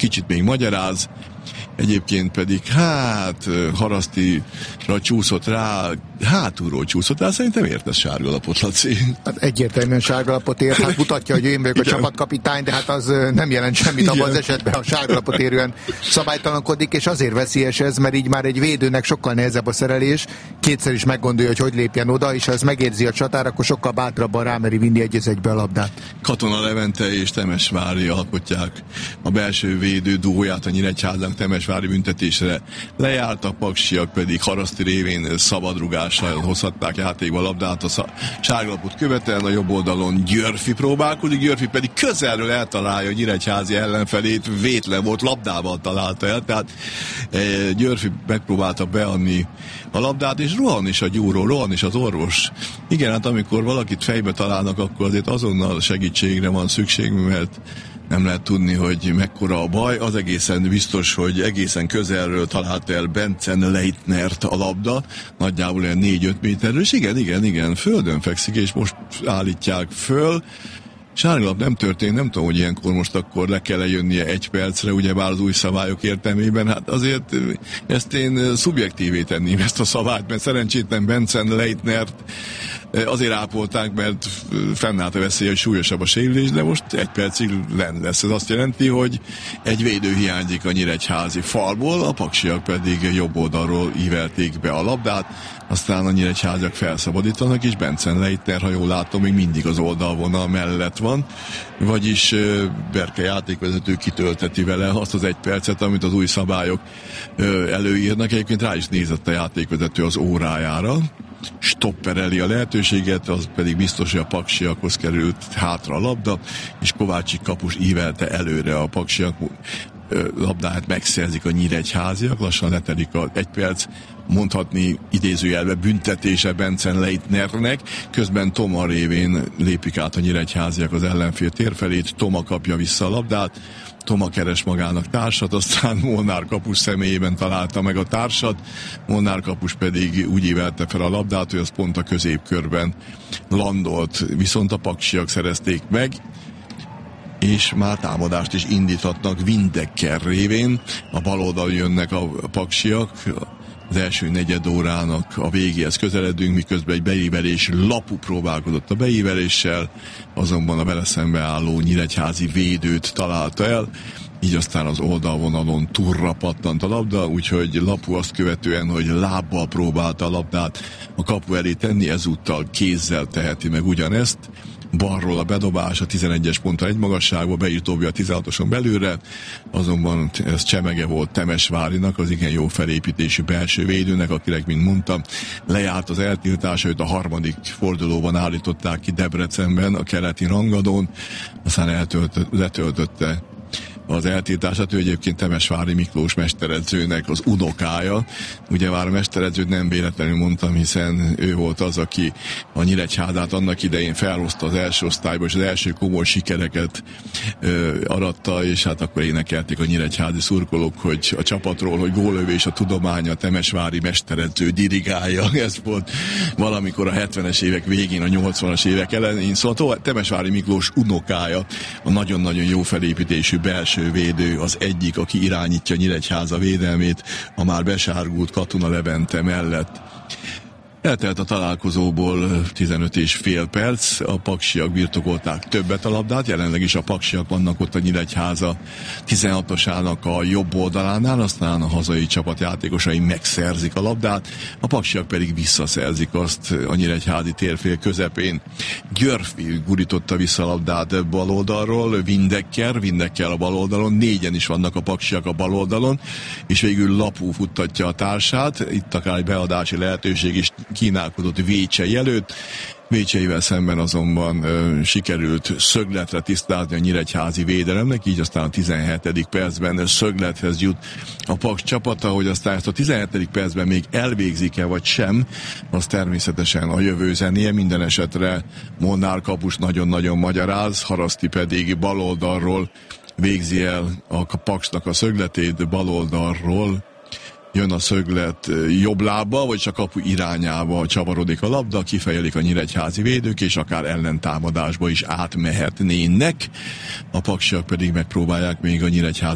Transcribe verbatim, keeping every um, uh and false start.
kicsit még magyaráz, egyébként pedig hát Harasztira csúszott rá, hátulról csúszott rá, szerintem értesz sárgalapot, Laci. Hát egyértelműen sárgalapot ért, hát mutatja, hogy én vagyok a csapatkapitány, de hát az nem jelent semmit abban az esetben, ha sárgalapot érően szabálytalankodik, és azért veszélyes ez, mert így már egy védőnek sokkal nehezebb a szerelés, kétszer is meggondolja, hogy hogy lépjen oda, és ha ez megérzi a csatár, akkor sokkal bátrabban rámeri vinni egy egybe a labdát. Katona Levente és Temesvári alkotják a belső védő duóját a Nyíregyházán Temesvári büntetésre. Lejárt, a paksiak pedig Haraszti révén szabadrugással hozhatták játékba a labdát, a sárgalapot követően a jobb oldalon Györfi próbálkozik, Györfi pedig közelről eltalálja a nyíregyházi ellenfelét, vétlen volt, labdával találta el, tehát e, Györfi megpróbálta beadni a labdát, és rohan is a gyúró, rohan is az orvos. Igen, hát amikor valakit fejbe találnak, akkor azért azonnal segítségre van szükség, mert nem lehet tudni, hogy mekkora a baj. Az egészen biztos, hogy egészen közelről talált el Bencen Leitnert a labda, nagyjából olyan négy-öt méterről, és igen, igen, igen, földön fekszik, és most állítják föl. Sárgalap nem történt, nem tudom, hogy ilyenkor most akkor le kell jönnie egy percre, ugyebár az új szabályok értelmében, hát azért ezt én szubjektívé tenném, ezt a szabályt, mert szerencsétlen Bencen Leitnert azért ápolták, mert fennállt a veszély, hogy súlyosabb a sérülés, de most egy percig lent lesz. Ez azt jelenti, hogy egy védő hiányzik a nyíregyházi falból, a paksiak pedig jobb oldalról ívelték be a labdát, aztán a nyíregyháziak felszabadítanak, és Bencen Leitner, ha jól látom, még mindig az oldalvonal mellett van, vagyis Berke játékvezető kitölteti vele azt az egy percet, amit az új szabályok előírnak. Egyébként rá is nézett a játékvezető az órájára, stoppereli a lehetőséget, az pedig biztos, hogy a paksiakhoz került hátra a labda, és Kovácsik kapus ívelte előre a paksiak labdát, megszerzik a nyíregyháziak, lassan letelik a egy perc, mondhatni idézőjelbe büntetése Bencen Leitnernek, közben Toma révén lépik át a nyíregyháziak az ellenfél térfelét, Toma kapja vissza a labdát, Toma keres magának társat, aztán Molnár kapus személyében találta meg a társat, Molnár kapus pedig úgy ívelte fel a labdát, hogy az pont a középkörben landolt, viszont a paksiak szerezték meg, és már támadást is indíthatnak Windecker révén, a bal oldal jönnek a paksiak, az első negyed órának a végéhez közeledünk, miközben egy beívelés Lapu próbálkozott a beíveléssel, azonban a vele szembeálló nyíregyházi védőt találta el, így aztán az oldalvonalon turra pattant a labda, úgyhogy Lapu azt követően, hogy lábbal próbálta a labdát a kapu elé tenni, ezúttal kézzel teheti meg ugyanezt, balról a bedobás, a tizenegyes pontra egy magasságba, beítóbja a tizenhatoson belőle, azonban ez csemege volt Temesvárinak, az igen jó felépítésű belső védőnek, akinek, mint mondtam, lejárt az eltiltása, őt a harmadik fordulóban állították ki Debrecenben, a keleti rangadón, aztán eltöltött, letöltötte az eltiltását, ő egyébként Temesvári Miklós mesteredzőnek az unokája. Ugye már a mesteredzőt nem véletlenül mondtam, hiszen ő volt az, aki a Nyíregyházát annak idején felhozta az első osztályba, és az első komoly sikereket ö, aratta, és hát akkor énekelték a nyíregyházi szurkolók, hogy a csapatról, hogy gólövés a tudománya, a Temesvári mesteredző dirigálja. Ez volt valamikor a hetvenes évek végén, a nyolcvanas évek elején. Szóval Temesvári Miklós unokája, a nagyon-nagyon jó felépítésű belső védő, az egyik, aki irányítja Nyíregyháza védelmét, a már besárgult Katona Levente mellett. Eltelt a találkozóból tizenöt és fél perc, a paksiak birtokolták többet a labdát, jelenleg is a paksiak vannak ott a Nyíregyháza tizenhatosának a jobb oldalánál, aztán a hazai csapat játékosai megszerzik a labdát, a paksiak pedig visszaszerzik azt a nyíregyházi térfél közepén. Györfi gurította vissza a labdát bal oldalról, Windecker, Windecker a bal oldalon, négyen is vannak a paksiak a bal oldalon, és végül Lapu futtatja a társát, itt akár egy beadási lehetőség is kínálkodott Vécsei előtt. Vécseivel szemben azonban ö, sikerült szögletre tisztázni a nyíregyházi védelemnek, így aztán a tizenhetedik percben szöglethez jut a Paks csapata, hogy aztán ezt a tizenhetedik percben még elvégzik-e vagy sem, az természetesen a jövő zenéje, minden esetre Molnár kapus nagyon-nagyon magyaráz, Haraszti pedig baloldalról végzi el a Paksnak a szögletét, baloldalról jön a szöglet jobb lába, vagy csak kapu irányába csavarodik a labda, kifejelik a nyíregyházi védők, és akár ellentámadásba is átmehetnének. A paksiak pedig megpróbálják még a Nyíregyháza